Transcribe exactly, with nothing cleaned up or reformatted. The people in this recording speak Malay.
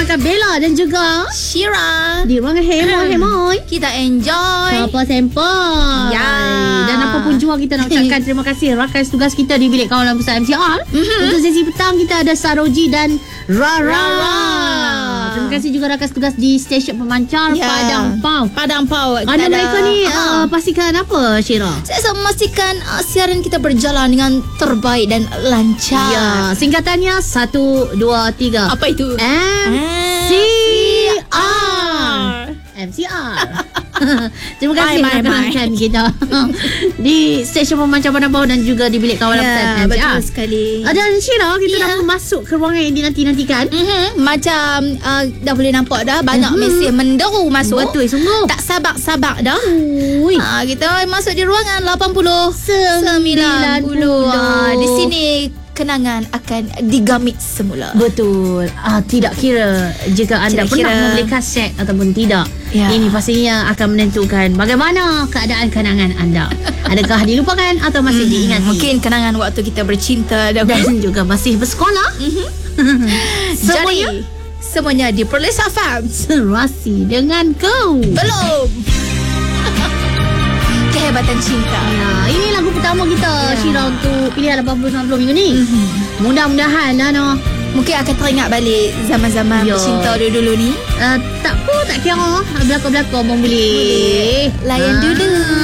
bersamakan Bella dan juga Syira di ruangan Hemoy-Hemoy. Kita enjoy Apa sempoi. Ya. Dan apapun jua kita nak ucapkan terima kasih rakan tugas kita di Bilik Kawalan Pusat M C R. Mhm. Untuk sesi petang kita ada Saroji dan Rara. Rara. Terima kasih juga rakan tugas di stesen pemancar Ya. Padang Pau. Padang Pau. Ada Kita mereka ni Ha. uh, pastikan apa, Syira? Saya akan memastikan uh, siaran kita berjalan dengan terbaik dan lancar. Ya, singkatannya satu, dua, tiga. Apa itu? M C R. M C R. Terima kasih Bye, bye, rakan-rakan kita di stesen pemancar Padang Pau dan juga di Bilik Kawalan Pusat Ya, M C R. betul sekali. Dan Syira, kita Ya. dah masuk ke ruangan yang dinanti-nantikan. Mm-hmm. Macam uh, dah boleh nampak dah banyak Mhm. mesej menderu masuk. Betul, sungguh. Tak sabak-sabak dah. Ui. Ha, kita masuk di ruangan lapan puluh Sembilan sembilan puluh. puluh. Ha, di sini kenangan akan digamit semula. Betul. Ah, tidak kira jika anda Tidak pernah kira. membeli kaset ataupun tidak. Ya. Ini pastinya akan menentukan bagaimana keadaan kenangan anda. Adakah dilupakan atau masih Hmm, diingati? mungkin kenangan waktu kita bercinta dahulu. Dan juga masih bersekolah. Jadi semuanya di Perlis F M. Serasi dengan kau. Belum. Kehebatan cinta. Ya, ini lagu pertama kita, Ya. Syira, untuk pilihan lapan puluh sembilan puluh minggu ni. Mhm. Mudah-mudahan lah, no. Mungkin akan teringat balik zaman-zaman Ya. bercinta dulu-dulu ni. Uh, tak apa, tak kira. Belakang-belakang pun boleh. Layan Ah. dulu.